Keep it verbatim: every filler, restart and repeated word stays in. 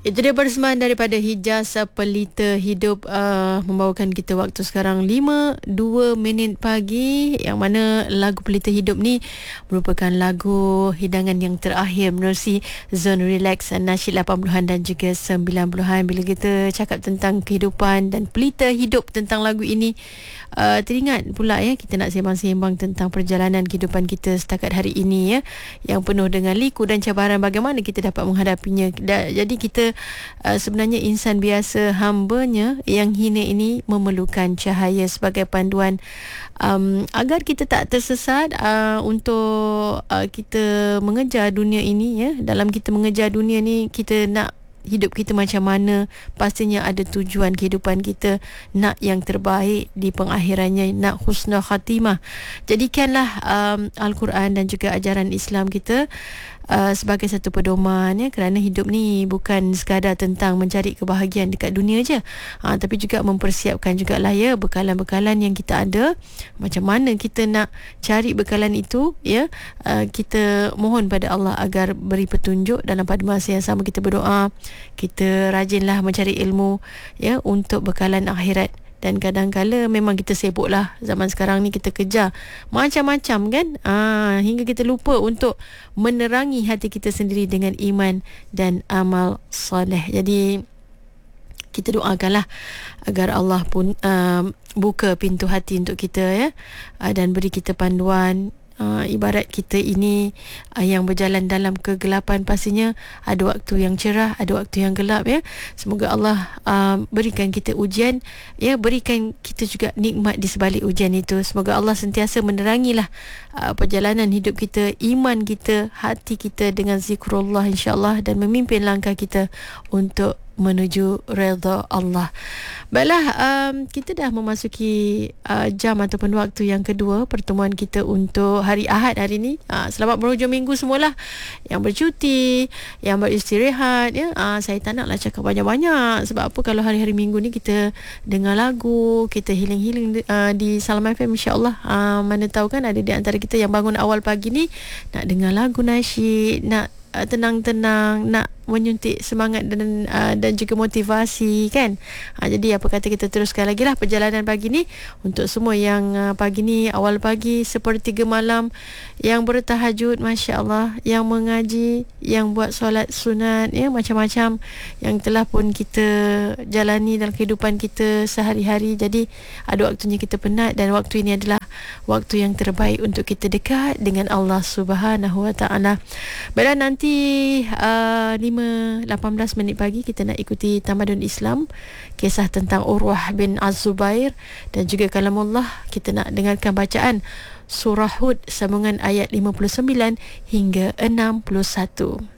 Itu dia persembahan daripada Hijaz Pelita Hidup, uh, membawakan kita waktu sekarang lima dua minit pagi, yang mana lagu Pelita Hidup ni merupakan lagu hidangan yang terakhir menerusi Zone Relax nasyid lapan puluhan dan juga sembilan puluhan. Bila kita cakap tentang kehidupan dan pelita hidup tentang lagu ini, uh, teringat pula ya, kita nak sembang-sembang tentang perjalanan kehidupan kita setakat hari ini ya, yang penuh dengan liku dan cabaran, bagaimana kita dapat menghadapinya. Da, jadi kita uh, sebenarnya insan biasa, hambanya yang hina ini memerlukan cahaya sebagai panduan, um, agar kita tak tersesat uh, untuk uh, kita mengejar dunia ini ya. Dalam kita mengejar dunia ni, kita nak hidup kita macam mana, pastinya ada tujuan kehidupan kita, nak yang terbaik di pengakhirannya, nak husnul khatimah. Jadikanlah um, Al-Quran dan juga ajaran Islam kita Uh, sebagai satu pedoman ya, kerana hidup ni bukan sekadar tentang mencari kebahagiaan dekat dunia je, ha, tapi juga mempersiapkan jugalah ya bekalan-bekalan yang kita ada, macam mana kita nak cari bekalan itu ya. Uh, kita mohon pada Allah agar beri petunjuk, dalam pada masa yang sama kita berdoa, kita rajinlah mencari ilmu ya untuk bekalan akhirat. Dan kadang-kala memang kita sibuk lah zaman sekarang ni, kita kejar macam-macam kan, ah, hingga kita lupa untuk menerangi hati kita sendiri dengan iman dan amal soleh. Jadi kita doakanlah agar Allah pun um, buka pintu hati untuk kita ya, uh, dan beri kita panduan. Uh, ibarat kita ini uh, yang berjalan dalam kegelapan, pastinya ada waktu yang cerah, ada waktu yang gelap ya. Semoga Allah uh, berikan kita ujian ya, berikan kita juga nikmat di sebalik ujian itu. Semoga Allah sentiasa menerangilah uh, perjalanan hidup kita, iman kita, hati kita dengan zikrullah insya-Allah, dan memimpin langkah kita untuk menuju redha Allah. Baiklah, um, kita dah memasuki uh, jam ataupun waktu yang kedua pertemuan kita untuk hari Ahad hari ini. Uh, selamat berhujung minggu semualah, yang bercuti, yang beristirahat ya. Uh, saya tak naklah cakap banyak-banyak, sebab apa, kalau hari-hari minggu ni kita dengar lagu, kita healing-healing uh, di Salam F M insya-Allah. Uh, mana tahu kan ada di antara kita yang bangun awal pagi ni nak dengar lagu nasyid, nak uh, tenang-tenang, nak menyuntik semangat dan uh, dan juga motivasi kan. Ha, jadi apa kata kita teruskan lagi lah perjalanan pagi ni untuk semua yang uh, pagi ni awal pagi sepertiga malam, yang bertahajud masya-Allah, yang mengaji, yang buat solat sunat ya, macam-macam yang telah pun kita jalani dalam kehidupan kita sehari-hari. Jadi ada waktunya kita penat, dan waktu ini adalah waktu yang terbaik untuk kita dekat dengan Allah Subhanahu Wa Taala. Baiklah, nanti uh, lapan belas minit pagi kita nak ikuti Tamadun Islam, kisah tentang Urwah bin Az-Zubair, dan juga kalamullah. Kita nak dengarkan bacaan surah Hud sambungan ayat lima puluh sembilan hingga enam puluh satu.